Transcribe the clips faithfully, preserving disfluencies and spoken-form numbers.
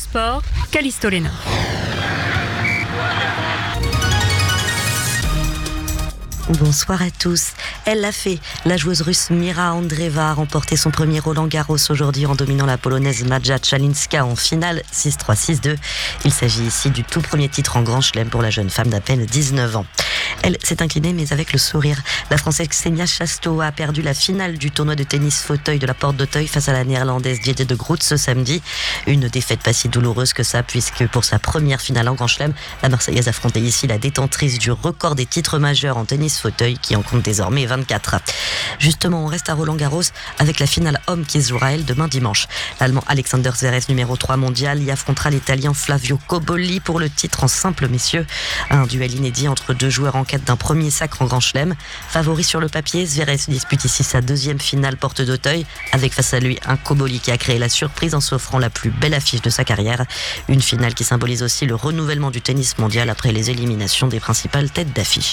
sport, Callisto Léna. Bonsoir à tous. Elle l'a fait. La joueuse russe Mira Andreeva a remporté son premier Roland-Garros aujourd'hui en dominant la polonaise Maja Czalinska en finale six trois six deux. Il s'agit ici du tout premier titre en Grand Chelem pour la jeune femme d'à peine dix-neuf ans. Elle s'est inclinée mais avec le sourire. La Française Ksenia Shastova a perdu la finale du tournoi de tennis fauteuil de la Porte d'Auteuil face à la Néerlandaise Diede de Groot ce samedi. Une défaite pas si douloureuse que ça, puisque pour sa première finale en Grand Chelem, la Marseillaise affrontait ici la détentrice du record des titres majeurs en tennis fauteuil qui en compte désormais vingt-quatre. Justement, on reste à Roland-Garros avec la finale homme qui se jouera elle demain dimanche. L'Allemand Alexander Zverev, numéro trois mondial, y affrontera l'Italien Flavio Cobolli pour le titre en simple messieurs. Un duel inédit entre deux joueurs en quête d'un premier sacre en Grand Chelem. Favori sur le papier, Zverev dispute ici sa deuxième finale Porte d'Auteuil avec face à lui un Cobolli qui a créé la surprise en s'offrant la plus belle affiche de sa carrière. Une finale qui symbolise aussi le renouvellement du tennis mondial après les éliminations des principales têtes d'affiche.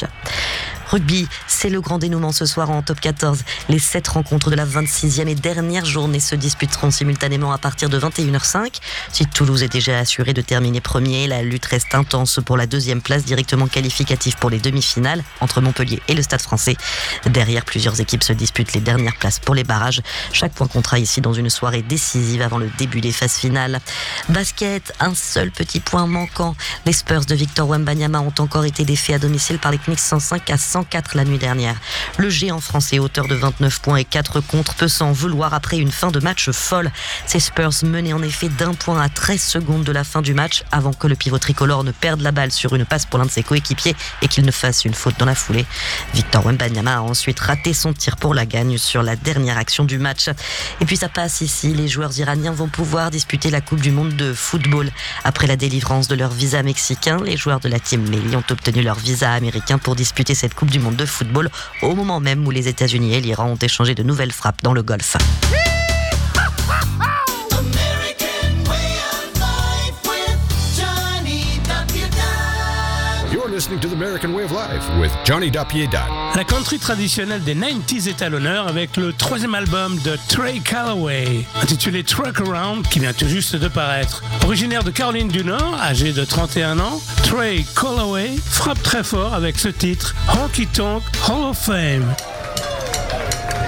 Rugby, c'est le grand dénouement ce soir en top quatorze. Les sept rencontres de la vingt-sixième et dernière journée se disputeront simultanément à partir de vingt et une heures cinq. Si Toulouse est déjà assuré de terminer premier, la lutte reste intense pour la deuxième place directement qualificative pour les demi-finales entre Montpellier et le Stade français. Derrière, plusieurs équipes se disputent les dernières places pour les barrages. Chaque point comptera ici dans une soirée décisive avant le début des phases finales. Basket, un seul petit point manquant. Les Spurs de Victor Wembanyama ont encore été défaits à domicile par les Knicks cent cinq à cent quatre la nuit dernière. Le géant français, auteur de vingt-neuf points et quatre contre, peut s'en vouloir après une fin de match folle. Ces Spurs menaient en effet d'un point à treize secondes de la fin du match avant que le pivot tricolore ne perde la balle sur une passe pour l'un de ses coéquipiers et qu'il ne fasse une faute dans la foulée. Victor Wembanyama a ensuite raté son tir pour la gagne sur la dernière action du match. Et puis ça passe ici, les joueurs iraniens vont pouvoir disputer la Coupe du Monde de football. Après la délivrance de leur visa mexicain, les joueurs de la Team Melli ont obtenu leur visa américain pour disputer cette Coupe du Monde de football au moment même où les États-Unis et l'Iran ont échangé de nouvelles frappes dans le Golfe. You're listening to the American Way of Life with Johnny Dapiedad. La country traditionnelle des quatre-vingt-dix est à l'honneur avec le troisième album de Trey Calloway, intitulé Truck Around, qui vient tout juste de paraître. Originaire de Caroline du Nord, âgé de trente et un ans, Trey Calloway frappe très fort avec ce titre Honky Tonk Hall of Fame.